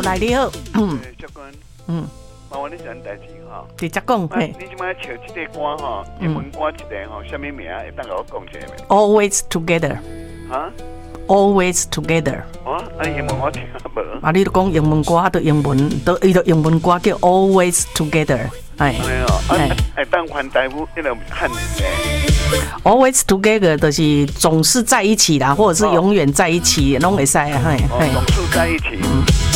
仔你好， 教官，麻烦你一件代志哈。 直接讲，嘿。 你即摆唱这个歌哈，英文歌一个吼，什么名？会当甲我讲一下没 Always together。 哈 Always together。 英文我听无。 啊，你都讲英文歌，啊，都英文，都伊都英文歌叫 Always together。哎。 当还台语那个汉语的。 Always together 就是总是在一起啦，或者是永远在一起，拢会使啊，嘿。 总是在一起。